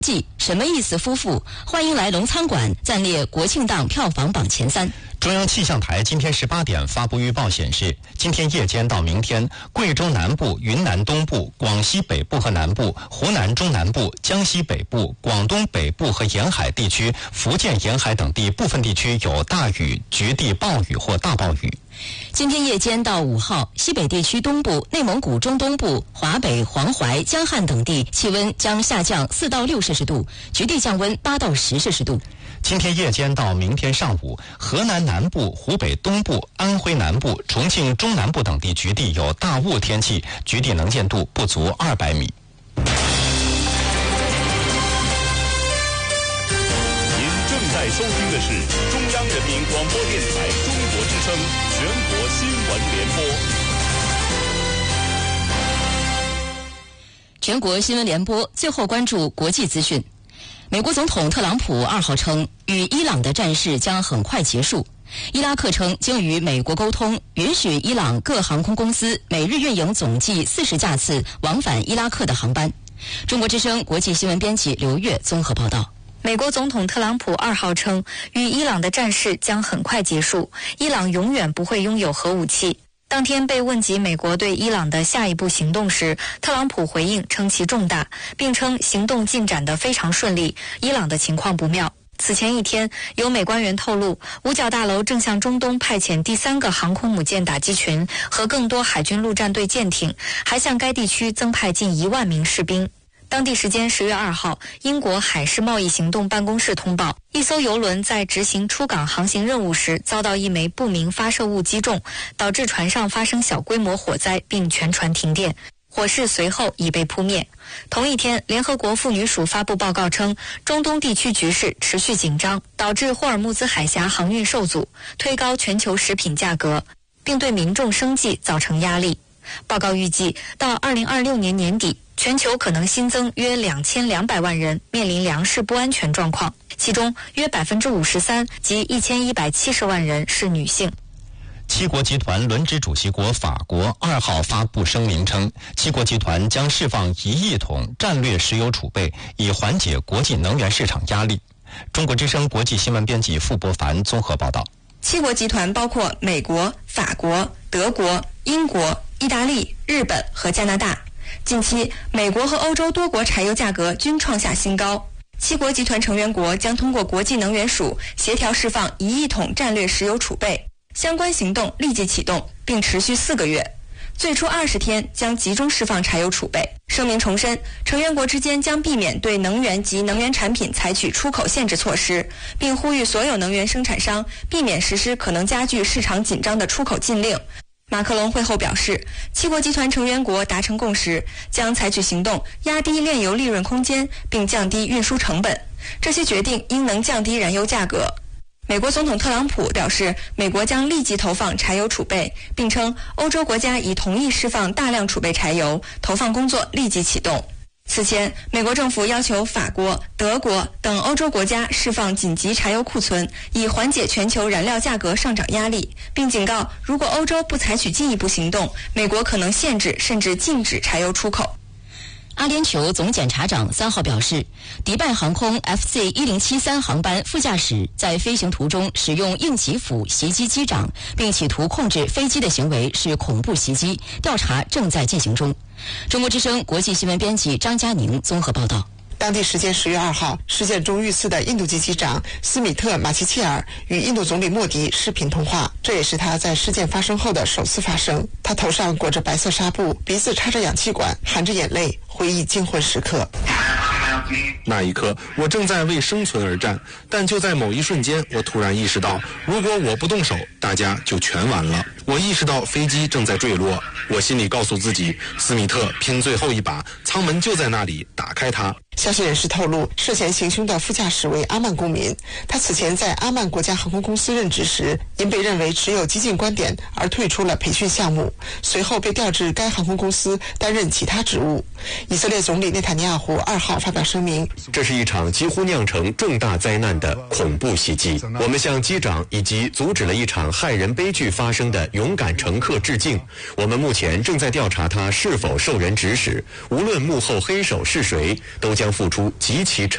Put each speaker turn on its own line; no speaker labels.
季什么意思？夫妇欢迎来龙餐馆，暂列国庆档票房榜前3。
中央气象台今天18点发布预报显示，今天夜间到明天，贵州南部、云南东部、广西北部和南部、湖南中南部、江西北部、广东北部和沿海地区、福建沿海等地部分地区有大雨、局地暴雨或大暴雨。
今天夜间到5号，西北地区东部、内蒙古中东部、华北、黄淮、江汉等地气温将下降4到6摄氏度，局地降温8到10摄氏度。
今天夜间到明天上午，河南南部、湖北东部、安徽南部、重庆中南部等地局地有大雾天气，局地能见度不足200米。
您正在收听的是中央人民广播电台中国之声全国新闻联播。
全国新闻联播，最后关注国际资讯。美国总统特朗普2号称，与伊朗的战事将很快结束。伊拉克称经与美国沟通，允许伊朗各航空公司每日运营总计40架次往返伊拉克的航班。中国之声国际新闻编辑刘月综合报道。
美国总统特朗普2号称，与伊朗的战事将很快结束，伊朗永远不会拥有核武器。当天被问及美国对伊朗的下一步行动时，特朗普回应称其重大，并称行动进展得非常顺利，伊朗的情况不妙。此前一天，有美官员透露，五角大楼正向中东派遣第3个航空母舰打击群和更多海军陆战队舰艇，还向该地区增派近1万名士兵。当地时间10月2号，英国海事贸易行动办公室通报，一艘邮轮在执行出港航行任务时遭到一枚不明发射物击中，导致船上发生小规模火灾，并全船停电。火势随后已被扑灭。同一天，联合国妇女署发布报告称，中东地区局势持续紧张，导致霍尔木兹海峡航运受阻，推高全球食品价格，并对民众生计造成压力。报告预计，到2026年年底，全球可能新增约2200万人面临粮食不安全状况，其中约53%及1170万人是女性。
七国集团轮值主席国法国2号发布声明称，七国集团将释放1亿桶战略石油储备，以缓解国际能源市场压力。中国之声国际新闻编辑傅博凡综合报道。
七国集团包括美国、法国、德国、英国、意大利、日本和加拿大。近期，美国和欧洲多国柴油价格均创下新高。七国集团成员国将通过国际能源署协调释放1亿桶战略石油储备，相关行动立即启动，并持续4个月。最初20天将集中释放柴油储备。声明重申，成员国之间将避免对能源及能源产品采取出口限制措施，并呼吁所有能源生产商避免实施可能加剧市场紧张的出口禁令。马克龙会后表示，七国集团成员国达成共识，将采取行动压低炼油利润空间，并降低运输成本。这些决定应能降低燃油价格。美国总统特朗普表示，美国将立即投放柴油储备，并称欧洲国家已同意释放大量储备柴油，投放工作立即启动。此前，美国政府要求法国、德国等欧洲国家释放紧急柴油库存，以缓解全球燃料价格上涨压力，并警告，如果欧洲不采取进一步行动，美国可能限制甚至禁止柴油出口。
阿联酋总检察长3号表示，迪拜航空 FC1073 航班副驾驶在飞行途中使用硬击斧袭击机长，并企图控制飞机的行为是恐怖袭击，调查正在进行中。中国之声国际新闻编辑张佳宁综合报道。
当地时间10月2号，事件中遇刺的印度籍机长斯米特·马奇切尔与印度总理莫迪视频通话，这也是他在事件发生后的首次发声。他头上裹着白色纱布，鼻子插着氧气管，含着眼泪，回忆惊魂时刻。
那一刻，我正在为生存而战，但就在某一瞬间，我突然意识到，如果我不动手，大家就全完了。我意识到飞机正在坠落，我心里告诉自己，斯米特拼最后一把，舱门就在那里，打开它。
消息人士透露，涉嫌行凶的副驾驶为阿曼公民，他此前在阿曼国家航空公司任职时，因被认为持有激进观点而退出了培训项目，随后被调至该航空公司担任其他职务。以色列总理内塔尼亚胡2号发表声明，
这是一场几乎酿成重大灾难的恐怖袭击，我们向机长以及阻止了一场害人悲剧发生的勇敢乘客致敬。我们目前正在调查他是否受人指使，无论幕后黑手是谁，都将将付出极其